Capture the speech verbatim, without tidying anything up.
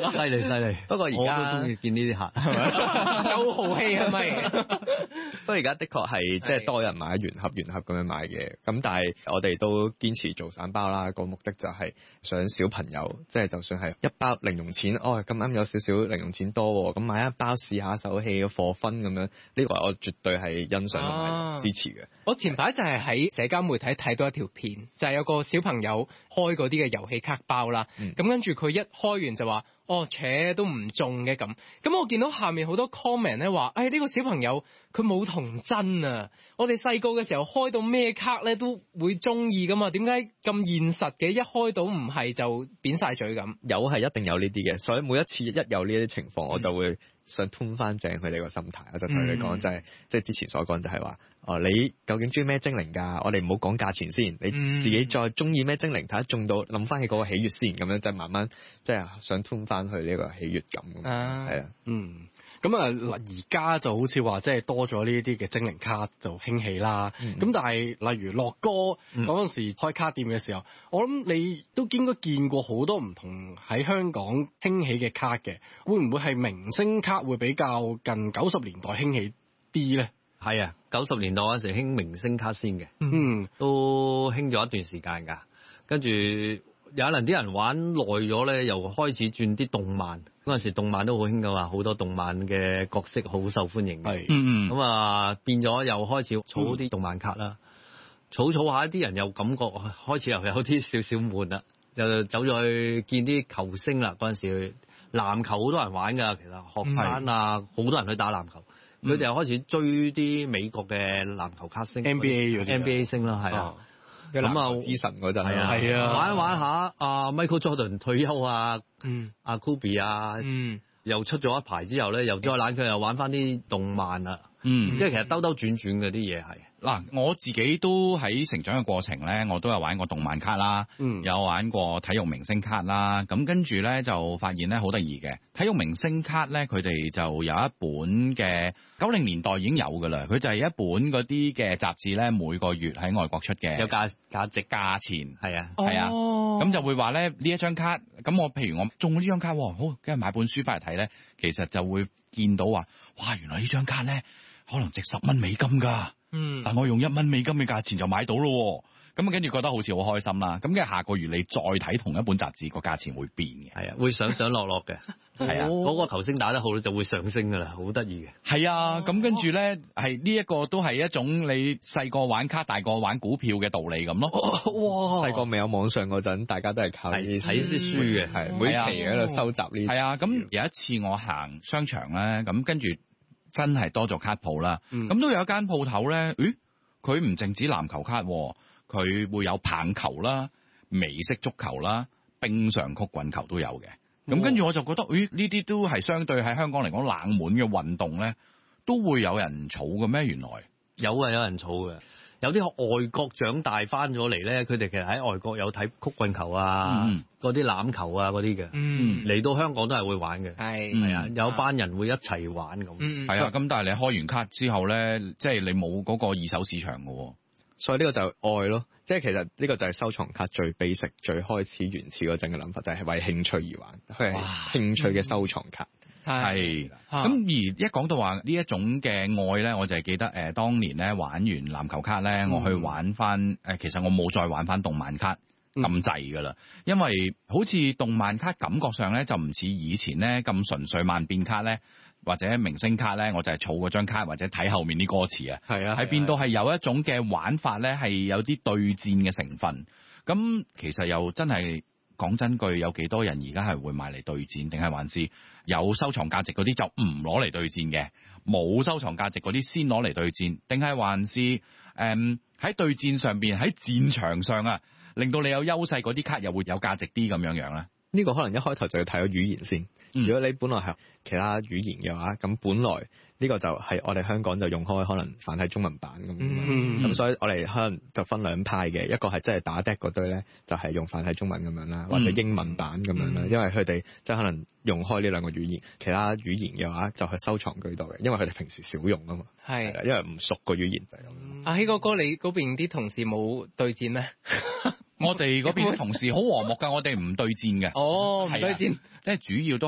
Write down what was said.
犀利犀利。 不過而家我都中意見呢啲客，係咪？ 有豪氣係咪？ 不過而家的確係即係多人買原盒原盒咁樣買嘅，咁但係我哋都堅持做散包啦。個目的就係想小朋友，即係就算係一包零用錢，哦咁啱有少少零用錢多，咁買一包試下手氣嘅貨分咁樣，呢個我絕對係欣賞同埋支持嘅。 我前排就係喺社交媒體睇到一條片，就係有個小朋友開嗰啲嘅遊戲卡包啦，咁跟住佢一開完就話：哦，扯都唔中嘅咁。咁我見到下面好多 comment 咧話：誒呢個小朋友佢冇童真啊！我哋細個嘅時候開到咩卡咧都會中意噶嘛，點解咁現實嘅？一開到唔係就扁晒嘴咁？ 有係一定有呢啲嘅，所以每一次一有呢啲情況，我就會想吞翻正佢哋個心態。我就同佢哋講就係，即係之前所講就係話：哦，你究竟中意咩精靈㗎？我哋唔好講價錢先，你自己再中意咩精靈，睇下中到諗翻起嗰個喜悅先，咁樣就慢慢即係想吞翻去呢個喜悅感。 啊， 係啊， 嗯。咁啊，嗱而家就好似話即係多咗呢啲嘅精靈卡就興起啦。咁、嗯、但係例如樂哥嗰陣時開卡店嘅時候，嗯、我諗你都應該見過好多唔同喺香港興起嘅卡嘅，會唔會係明星卡會比較近九十年代興起啲咧？ 係啊，九十年代嗰陣時興明星卡先嘅， 嗯， 都興咗一段時間㗎，跟住。有可能啲人玩耐咗咧，又開始轉啲動漫。嗰陣時動漫都好興㗎嘛，好多動漫嘅角色好受歡迎嘅。 嗯嗯。 咁啊變咗又開始儲啲動漫卡啦，儲儲下啲人又感覺開始又有啲少少悶啦，又走咗去見啲球星啦。嗰陣時籃球好多人玩㗎，其實學生啊好多人去打籃球，佢哋又開始追啲美國嘅籃球卡星 ，N B A 嗰啲 N B A 星啦，係啊。 咁啊，之神嗰陣啊， 係啊， 玩一玩下，阿 Michael Jordan 退休啊， 嗯， 阿 Kobe 啊， 嗯， 又出咗一排之後咧，又再懶佢又玩翻啲動漫啦， 嗯， 即係其實兜兜轉轉嘅啲嘢係。 嗱，我自己都喺成長嘅過程咧，我都有玩過動漫卡啦， 嗯，有玩過體育明星卡啦，咁跟住咧就發現咧好得意嘅，體育明星卡咧佢哋就有一本嘅九零年代已經有㗎啦，佢就係一本嗰啲嘅雜誌咧，每個月喺外國出嘅， 有價價值價錢係啊係啊， 咁、 哦、就會話咧呢一張卡，咁我譬如我中咗呢張卡，好，跟住買本書翻嚟睇咧，其實就會見到話，哇，原來呢張卡咧可能值十蚊美金㗎。 嗯， 但我用一蚊美金嘅價錢就買到咯，咁跟住覺得好似好開心啦。咁跟住下個月你再睇同一本雜誌，個價錢會變嘅， 係啊，會上上落落嘅， 係啊， 嗰個球星打得好咧就會上升噶啦，好得意嘅。 係啊，咁跟住咧係呢一個都係一種你細個玩卡，大個玩股票嘅道理咁咯。 哇！細個未有網上嗰陣，大家都係靠睇啲書嘅， 係每期喺度收集呢。 係啊，咁有一次我行商場咧，咁跟住。真係多咗卡鋪啦，咁、嗯、都有一間鋪頭咧，誒，佢唔淨止籃球卡，佢會有棒球啦、美式足球啦、冰上曲棍球都有嘅。咁跟住我就覺得，誒，呢啲都係相對喺香港嚟講冷門嘅運動咧，都會有人儲嘅咩？原來有啊，有人儲嘅。有啲外國長大翻咗嚟咧，佢哋其實喺外國有睇曲棍球啊，嗰啲欖球啊嗰啲嘅，嚟、嗯、到香港都係會玩嘅， 係係啊，有班人會一齊玩咁，係、 嗯、啊，咁但係你開完卡之後咧，即係你冇嗰個二手市場嘅喎， 所以呢個就愛咯，即係其實呢個就係收藏卡最 basic、最開始原始嗰陣嘅諗法，就係、是、為興趣而玩，佢係興趣嘅收藏卡。 係，咁而一講到話呢一種嘅愛咧，我就係記得誒、呃，當年咧玩完籃球卡咧、嗯，我去玩翻誒、呃，其實我冇再玩翻動漫卡咁滯噶啦，因為好似動漫卡感覺上咧就唔似以前咧咁純粹萬變卡咧，或者明星卡咧，我就係儲嗰張卡或者睇後面啲歌詞啊，係啊，係變到係有一種嘅玩法咧，係有啲對戰嘅成分，咁其實又真係。講真句，有幾多人而家係會買嚟對戰，定係還是有收藏價值嗰啲就唔攞嚟對戰嘅，冇收藏價值嗰啲先攞嚟對戰，定係還是誒喺、嗯、對戰上邊喺戰場上啊，令到你有優勢嗰啲卡又會有價值啲咁樣樣咧？ 呢個可能一開頭就要睇個語言先。如果你本來係其他語言嘅話，咁本來呢個就係我哋香港就用開可能繁體中文版咁。咁、嗯、所以我哋可能就分兩派嘅，一個係真係打 deck 嗰堆咧，就係用繁體中文咁樣啦，或者英文版咁樣啦、嗯。因為佢哋即係可能用開呢兩個語言，其他語言嘅話就係收藏居多嘅，因為佢哋平時少用啊嘛。係，因為唔熟個語言就係咁。 阿希哥哥，你嗰邊啲同事冇對戰咩？ 我哋嗰邊啲同事好和睦㗎，我哋唔對戰嘅。 哦，唔對戰， 即係主要都。